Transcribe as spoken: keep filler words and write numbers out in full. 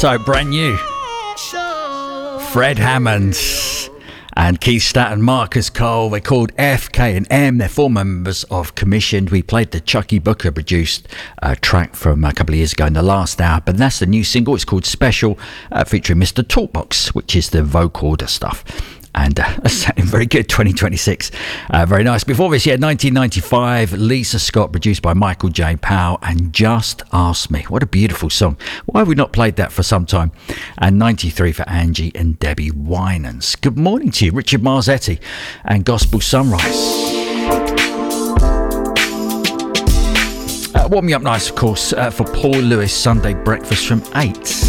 So brand new. Fred Hammond and Keith Staton, Marcus Cole. They're called F, K and M. They're four members of Commissioned. We played the Chucky Booker produced uh, track from a couple of years ago in the last hour, but that's the new single. It's called Special, uh, featuring Mister Talkbox, which is the vocoder stuff. And uh, that's sounding very good. Twenty twenty-six, uh, very nice. Before this, yeah, nineteen ninety-five, Lisa Scott, produced by Michael J. Powell, and Just Ask Me. What a beautiful song. Why have we not played that for some time? And ninety-three for Angie and Debbie Winans. Good morning to you, Richard Marzetti and Gospel Sunrise. Uh, warm me up nice, of course, uh, for Paul Lewis Sunday Breakfast from eight.